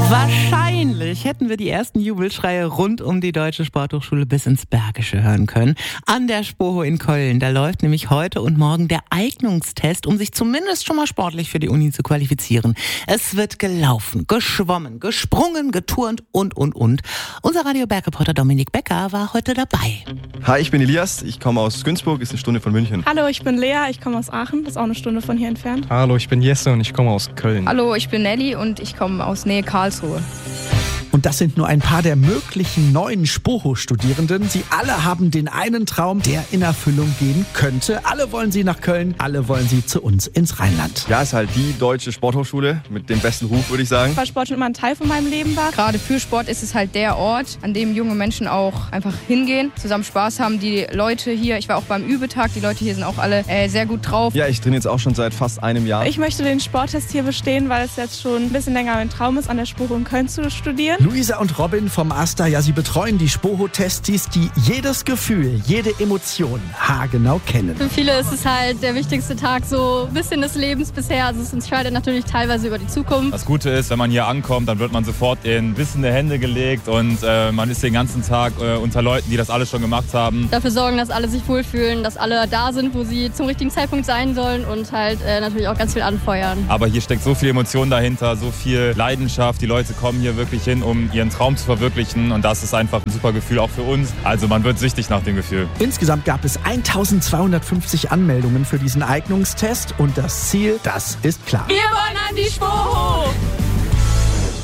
Wahrscheinlich hätten wir die ersten Jubelschreie rund um die Deutsche Sporthochschule bis ins Bergische hören können. An der Spoho in Köln, da läuft nämlich heute und morgen der Eignungstest, um sich zumindest schon mal sportlich für die Uni zu qualifizieren. Es wird gelaufen, geschwommen, gesprungen, geturnt und. Unser Radio-Bergreporter Dominik Becker war heute dabei. Hi, ich bin Elias, ich komme aus Günzburg, ist eine Stunde von München. Hallo, ich bin Lea, ich komme aus Aachen, das ist auch eine Stunde von hier entfernt. Hallo, ich bin Jesse und ich komme aus Köln. Hallo, ich bin Nelly und ich komme aus Nähe Karlsruhe. Und das sind nur ein paar der möglichen neuen Spoho-Studierenden. Sie alle haben den einen Traum, der in Erfüllung gehen könnte. Alle wollen sie nach Köln, alle wollen sie zu uns ins Rheinland. Ja, ist halt die Deutsche Sporthochschule mit dem besten Ruf, würde ich sagen. Weil Sport schon immer ein Teil von meinem Leben war. Gerade für Sport ist es halt der Ort, an dem junge Menschen auch einfach hingehen, zusammen Spaß haben. Die Leute hier, ich war auch beim Übetag, die Leute hier sind auch alle sehr gut drauf. Ja, ich trainiere jetzt auch schon seit fast einem Jahr. Ich möchte den Sporttest hier bestehen, weil es jetzt schon ein bisschen länger mein Traum ist, an der Spoho in Köln zu studieren. Luisa und Robin vom AStA, ja, sie betreuen die Spoho-Testis, die jedes Gefühl, jede Emotion haargenau kennen. Für viele ist es halt der wichtigste Tag so ein bisschen des Lebens bisher. Also es entscheidet natürlich teilweise über die Zukunft. Das Gute ist, wenn man hier ankommt, dann wird man sofort in wissende Hände gelegt und man ist den ganzen Tag unter Leuten, die das alles schon gemacht haben. Dafür sorgen, dass alle sich wohlfühlen, dass alle da sind, wo sie zum richtigen Zeitpunkt sein sollen und halt natürlich auch ganz viel anfeuern. Aber hier steckt so viel Emotion dahinter, so viel Leidenschaft. Die Leute kommen hier wirklich hin, um ihren Traum zu verwirklichen und das ist einfach ein super Gefühl auch für uns. Also man wird süchtig nach dem Gefühl. Insgesamt gab es 1250 Anmeldungen für diesen Eignungstest und das Ziel, das ist klar. Wir wollen an die Spoho!